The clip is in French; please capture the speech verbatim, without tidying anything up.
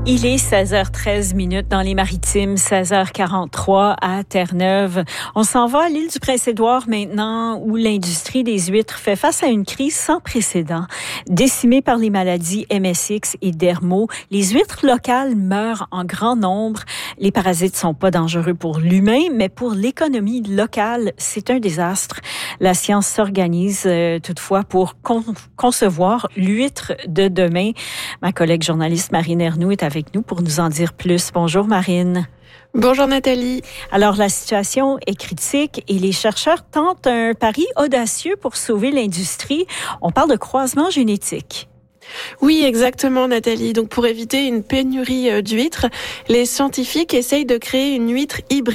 Il est seize heures treize minutes dans les Maritimes, seize heures quarante-trois à Terre-Neuve. On s'en va à l'île du Prince-Édouard maintenant, où l'industrie des huîtres fait face à une crise sans précédent. Décimée par les maladies M S X et Dermo, les huîtres locales meurent en grand nombre. Les parasites sont pas dangereux pour l'humain, mais pour l'économie locale, c'est un désastre. La science s'organise euh, toutefois pour con- concevoir l'huître de demain. Ma collègue journaliste Marine Ernoult est avec nous pour nous en dire plus. Bonjour Marine. Bonjour Nathalie. Alors la situation est critique et les chercheurs tentent un pari audacieux pour sauver l'industrie. On parle de croisement génétique. Oui, exactement Nathalie. Donc pour éviter une pénurie d'huîtres, les scientifiques essayent de créer une huître hybride